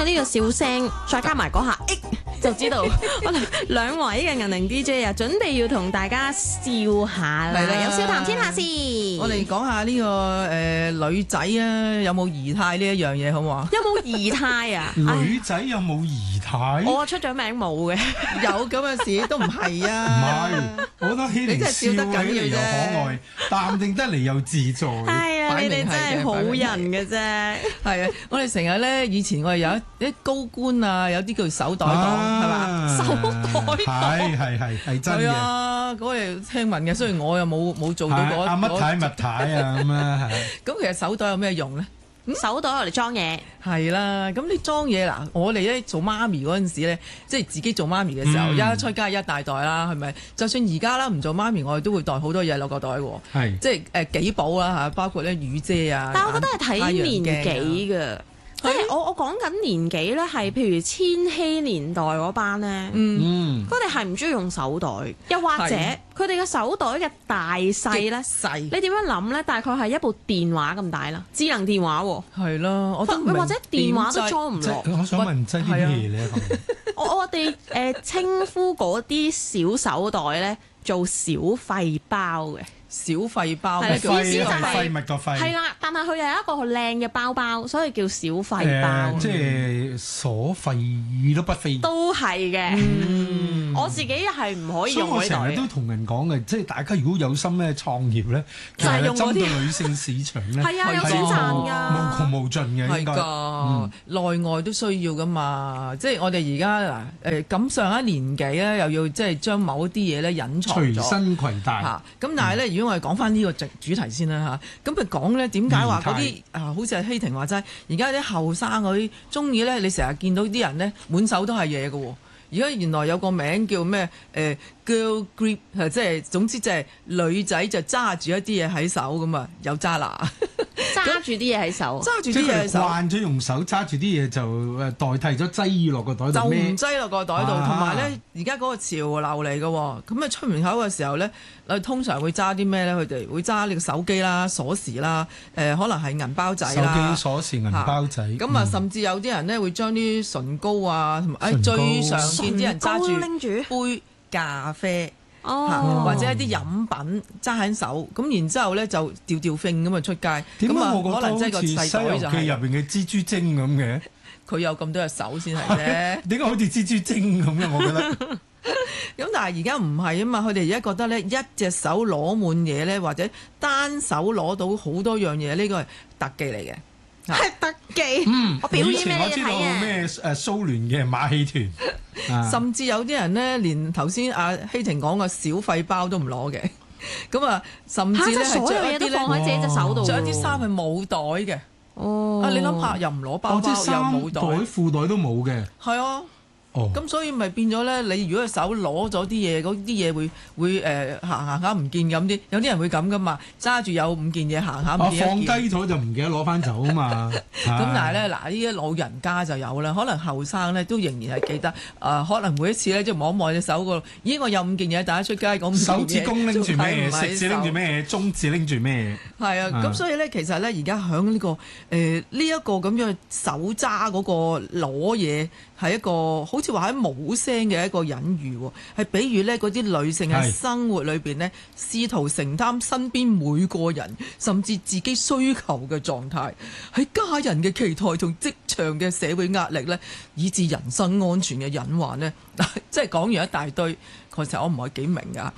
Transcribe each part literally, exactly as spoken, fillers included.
佢呢個笑聲，再加埋嗰下，就知道我哋兩位嘅銀鈴 D J 啊，準備要同大家笑下啦。 係啦有笑談天下事。 我哋講下呢、這個誒、呃、女仔啊，有冇儀態呢一樣嘢好唔好啊？ 有冇儀態啊？ 女仔有冇儀態？ 我出咗名冇嘅， 有咁嘅事都唔係啊！ 唔係，我覺得希玲笑起嚟又可愛，淡定得嚟又自在。 係啊，你哋真係好人嘅啫。 係啊，我哋成日咧，以前我哋有一啲高官啊，有啲叫手袋黨，係嘛、啊？手袋黨係係係係真嘅。 係啊，嗰哋聽聞嘅，雖然我又冇冇做到嗰阿乜太乜太啊咁啊係。 咁其實手袋有咩用咧？ 手袋攞嚟裝嘢， 係啦。咁你裝嘢嗱，我哋咧做媽咪嗰陣時咧，即係自己做媽咪嘅時候， 嗯、 一出街一大袋啦，係咪？就算而家啦，唔做媽咪，我哋都會帶好多嘢落個袋喎。 係， 即係誒幾寶啦嚇，包括咧雨遮啊。 但係我覺得係睇年紀㗎。即係我我講緊年紀咧，係譬如千禧年代嗰班咧， 嗯， 佢哋係唔中意用手袋，又或者佢哋嘅手袋嘅大細咧， 細， 你點樣諗咧？大概係一部電話咁大啦，智能電話喎。 係咯，我都唔明或者電話都裝唔落。 我想問擠啲咩咧？ 我我哋誒稱呼嗰啲小手袋咧做小廢包嘅。 小廢包嘅意思就係廢物個廢， 係啦，但係佢又有一個好靚嘅包包，所以叫小廢包。 呃、即係所廢都不廢， 都係嘅。 嗯， 我自己係唔可以用嗰啲袋。 所以我成日都同人講嘅，即係大家如果有心咧創業咧， 就係用針對女性市場咧， 係啊，有錢賺㗎， 無窮無盡嘅，應該係㗎，內外都需要㗎嘛。即係我哋而家嗱誒咁上一年紀咧，又要即係將某啲嘢咧隱藏咗， 隨身攜帶嚇。咁但係咧，如果我哋講翻呢個主主題先啦嚇，咁佢講咧點解話嗰啲啊，好似係希婷話齋，而家啲後生嗰啲中意咧，你成日見到啲人咧滿手都係嘢嘅喎。而家原來有個名叫咩？誒、呃、girl grip 係即係總之就係女仔就揸住一啲嘢喺手咁啊，有揸拿揸住啲嘢喺手， 揸住啲嘢喺手， 慣咗用手揸住啲嘢就誒代替咗擠落個袋度， 就唔擠落個袋度。同埋咧，而家嗰個潮流嚟嘅喎，咁啊出門口嘅時候咧，誒通常會揸啲咩咧？佢哋會揸你個手機啦、鎖匙啦，誒、呃、可能係銀包仔啦， 手機鎖匙、銀包仔。咁啊，甚至有啲人咧會將啲唇膏啊，同埋誒最常見啲人揸住拎住杯咖啡。 哦， 或者一啲飲品揸喺手，咁然之後咧就吊吊揈咁啊出街。 點解我可能即係個細袋就係《西遊記》 入邊嘅蜘蛛精咁嘅？ 佢有咁多隻手先係啫。 點解好似蜘蛛精咁嘅？我覺得。 咁但係而家唔係啊嘛，佢哋而家覺得咧一隻手攞滿嘢咧，或者單手攞到好多樣嘢，呢個係特技嚟嘅。 係特技， 嗯， 我表演以前我知道咩咩誒蘇聯嘅馬戲團，啊、 甚至有啲人咧，連頭先阿希婷講個小廢包都唔攞嘅，咁啊，甚至咧係著一啲咧， 放喺自己隻手度， 著一啲衫係冇袋嘅。 哦， 啊，你諗下，又唔攞包包，又冇袋， 褲袋都冇嘅。 係啊。 哦， 咁所以咪變咗咧？你如果手攞咗啲嘢，嗰啲嘢會會誒行行下唔見咁啲，有啲人會咁噶嘛，揸住有五件嘢行下唔見一件。 放低咗就唔記得攞翻走啊嘛。 咁但係咧，嗱呢啲老人家就有啦，可能後生咧都仍然係記得，誒、呃、可能每一次咧即係摸一摸隻手個，咦我有五件嘢帶出街，咁手指公拎住咩？食指拎住咩？中指拎住咩？ 係啊，咁所以咧其實咧而家響呢個誒呢一個咁樣手揸嗰個攞嘢。係一個好似話喺冇聲嘅一個隱喻喎，係比喻咧嗰啲女性喺生活裏邊咧，試圖承擔身邊每個人甚至自己需求嘅狀態，喺家人嘅期待同職場嘅社會壓力咧，以至人身安全嘅隱患咧，即係講完一大堆，其實我唔係幾明㗎。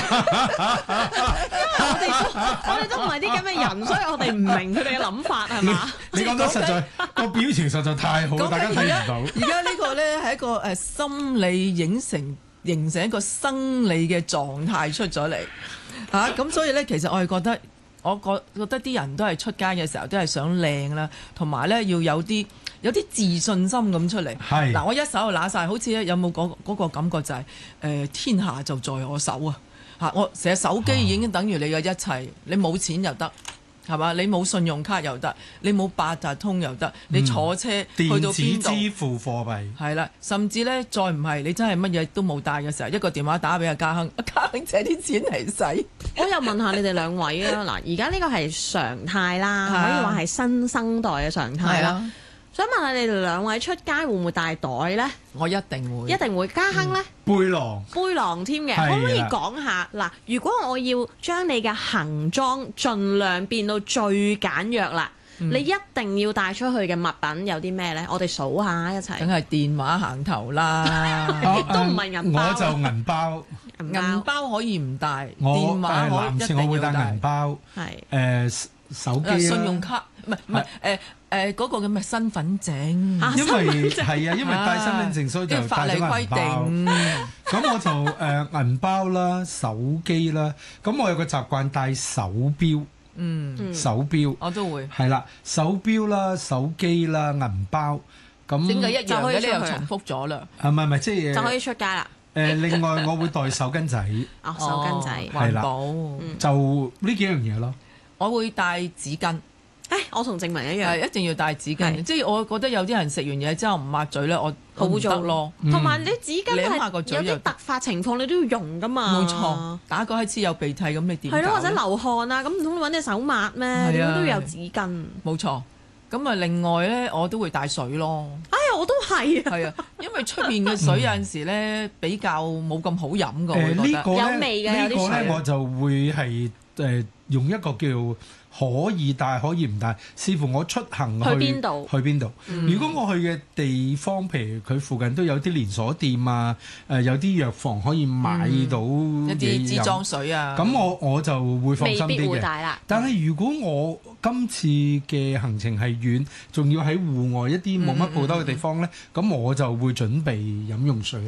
因為我哋都我哋都唔係啲咁嘅人，所以我哋唔明佢哋嘅諗法係嘛？ 你講得實在個表情實在太好，大家睇唔到。 而家呢個咧係一個誒心理影成形成一個生理嘅狀態出咗嚟嚇，咁、啊、所以咧其實我係覺得，我覺覺得啲人都係出街嘅時候都係想靚啦，同埋咧要有啲有啲自信心咁出嚟。係嗱，我一手就揦晒，好似咧有冇嗰嗰個感覺就係、是、誒、呃、天下就在我手啊嚇！我成日手機已經等於你嘅一切，啊、你冇錢又得。係嘛？你冇信用卡又得，你冇八達通又得，你坐車去到邊度？ 電子支付貨幣係啦，甚至咧再唔係你真係乜嘢都冇帶嘅時候，一個電話打俾阿家亨，阿家亨借啲錢嚟使。 我又問下你哋兩位啊，嗱，而家呢個係常態啦，可以話係新生代嘅常態啦。 想問下你哋兩位出街會唔會帶袋咧？ 我一定會， 一定會。家亨咧？ 背囊。 背囊添嘅， 係啦可唔可以講下嗱？如果我要將你嘅行裝盡量變到最簡約啦， 嗯你一定要帶出去嘅物品有啲咩咧？我哋數下一齊。 梗係電話行頭啦。 啊都唔係銀包我就銀包。 銀銀包可以唔帶， 我電話誒我一男士我會帶定要帶銀。包。 係誒手機啦信用卡唔係唔係誒誒嗰個嘅咩身份證。 啊因為係啊，因為帶身份證所以就啲法例規帶咗銀包。 定。 咁我就誒銀包啦、手機啦。咁我有個習慣帶手錶， 嗯， 手錶我都會。 係啦，手錶啦、手機啦、銀包。咁點解一樣嘅？ 就可以出去啊你又重複咗啦。 啊唔係唔係，即係就可以出街啦。 誒另外我會帶手巾仔， 哦，手巾仔。 哦環保。 就呢幾樣嘢咯。 我會帶紙巾， 誒，我同靜文一樣， 係一定要帶紙巾。 係即係我覺得有啲人食完嘢之後唔抹嘴咧，我好污糟我唔得咯。 同埋你紙巾你諗下個係有嘴又啲突發情況你都要用噶嘛。 冇錯，打個乞嗤有鼻涕咁，你點搞係咯， 呢？ 或者流汗啊，咁唔通你揾隻手抹咩？ 係啊點都要有紙巾。 冇錯。咁啊，另外咧，我都會帶水咯。 哎呀，我都係啊。 係啊，因為出面嘅水有陣時咧比較冇咁好飲㗎，我誒覺得。 呢個咧， 有味嘅呢個有啲水咧我就會係誒用一個叫可以帶可以唔帶，視乎我出行去邊度去邊度。 嗯如果我去嘅地方，譬如佢附近都有啲連鎖店啊，誒、有啲藥房可以買到一啲嘢飲支裝水啊。 咁我我就會放心未必啲嘅。 會帶啦。 但係如果我今次嘅行程係遠，仲要喺戶外一啲冇乜報得嘅地方咧，咁、我就會準備飲用水。